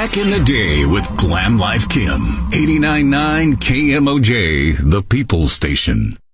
Back in the day with Glam Life Kim. 89.9 KMOJ, the People's Station.